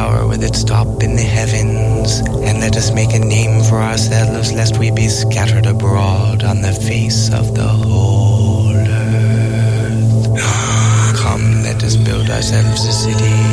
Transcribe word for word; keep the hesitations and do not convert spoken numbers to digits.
tower with its top in the heavens, and let us make a name for ourselves, lest we be scattered abroad on the face of the whole earth. Come, let us build ourselves a city,